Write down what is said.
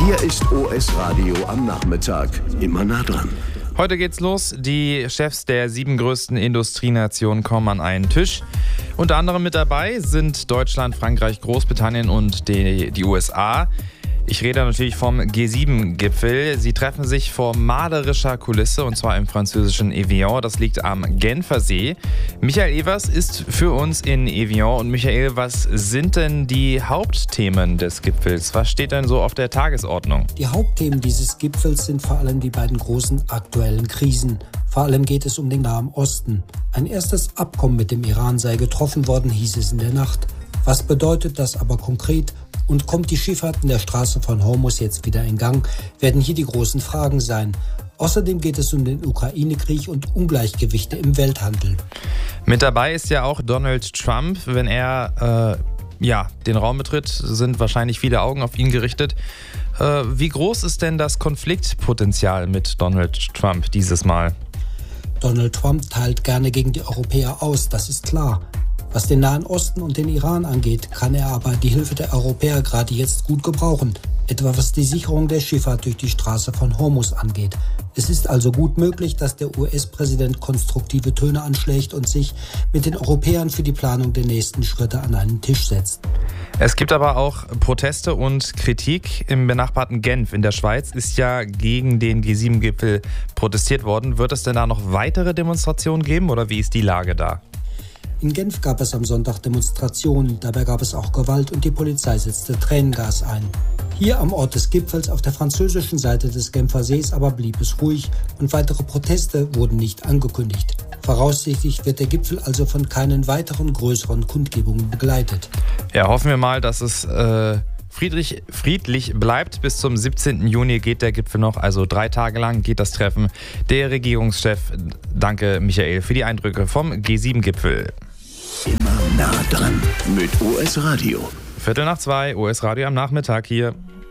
Hier ist OS Radio am Nachmittag. Immer nah dran. Heute geht's los. Die Chefs der 7 größten Industrienationen kommen an einen Tisch. Unter anderem mit dabei sind Deutschland, Frankreich, Großbritannien und die USA. Ich rede natürlich vom G7-Gipfel. Sie treffen sich vor malerischer Kulisse, und zwar im französischen Evian. Das liegt am Genfer See. Michael Evers ist für uns in Evian. Und Michael, was sind denn die Hauptthemen des Gipfels? Was steht denn so auf der Tagesordnung? Die Hauptthemen dieses Gipfels sind vor allem die beiden großen aktuellen Krisen. Vor allem geht es um den Nahen Osten. Ein erstes Abkommen mit dem Iran sei getroffen worden, hieß es in der Nacht. Was bedeutet das aber konkret? Und kommt die Schifffahrt in der Straße von Hormuz jetzt wieder in Gang, werden hier die großen Fragen sein. Außerdem geht es um den Ukraine-Krieg und Ungleichgewichte im Welthandel. Mit dabei ist ja auch Donald Trump. Wenn er den Raum betritt, sind wahrscheinlich viele Augen auf ihn gerichtet. Wie groß ist denn das Konfliktpotenzial mit Donald Trump dieses Mal? Donald Trump teilt gerne gegen die Europäer aus, das ist klar. Was den Nahen Osten und den Iran angeht, kann er aber die Hilfe der Europäer gerade jetzt gut gebrauchen. Etwa was die Sicherung der Schifffahrt durch die Straße von Hormuz angeht. Es ist also gut möglich, dass der US-Präsident konstruktive Töne anschlägt und sich mit den Europäern für die Planung der nächsten Schritte an einen Tisch setzt. Es gibt aber auch Proteste und Kritik. Im benachbarten Genf in der Schweiz ist ja gegen den G7-Gipfel protestiert worden. Wird es denn da noch weitere Demonstrationen geben oder wie ist die Lage da? In Genf gab es am Sonntag Demonstrationen, dabei gab es auch Gewalt und die Polizei setzte Tränengas ein. Hier am Ort des Gipfels auf der französischen Seite des Genfer Sees aber blieb es ruhig und weitere Proteste wurden nicht angekündigt. Voraussichtlich wird der Gipfel also von keinen weiteren größeren Kundgebungen begleitet. Ja, hoffen wir mal, dass es friedlich bleibt. Bis zum 17. Juni geht der Gipfel noch, also 3 Tage lang geht das Treffen. Der Regierungschef, danke Michael für die Eindrücke vom G7-Gipfel. Immer nah dran mit OS Radio. 1:15, OS Radio am Nachmittag hier.